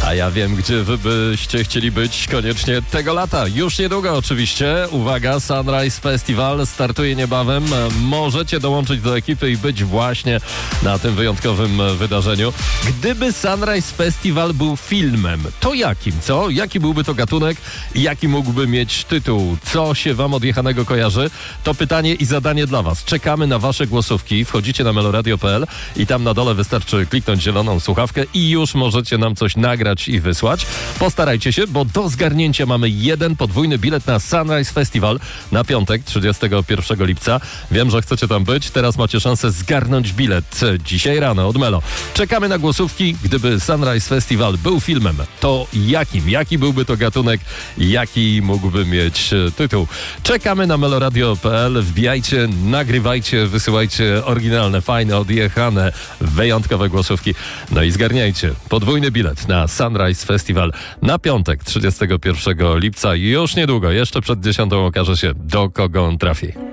A ja wiem, gdzie wy byście chcieli być koniecznie tego lata. Już niedługo oczywiście. Uwaga, Sunrise Festival startuje niebawem. Możecie dołączyć do ekipy i być właśnie na tym wyjątkowym wydarzeniu. Gdyby Sunrise Festival był filmem, to jakim, co? Jaki byłby to gatunek? Jaki mógłby mieć tytuł? Co się wam od jechanego kojarzy? To pytanie i zadanie dla was. Czekamy na wasze głosówki. Wchodzicie na meloradio.pl i tam na dole wystarczy kliknąć zieloną słuchawkę i już możecie nam coś nagrać i wysłać. Postarajcie się, bo do zgarnięcia mamy jeden podwójny bilet na Sunrise Festival na piątek, 31 lipca. Wiem, że chcecie tam być. Teraz macie szansę zgarnąć bilet dzisiaj rano od Melo. Czekamy na głosówki. Gdyby Sunrise Festival był filmem, to jakim? Jaki byłby to gatunek? Jaki mógłby mieć tytuł? Czekamy na meloradio.pl. Wbijajcie, nagrywajcie, wysyłajcie oryginalne, fajne, odjechane, wyjątkowe głosówki. No i zgarniajcie podwójny bilet na Sunrise Festival na piątek, 31 lipca. Już niedługo, jeszcze przed 10 okaże się, do kogo on trafi.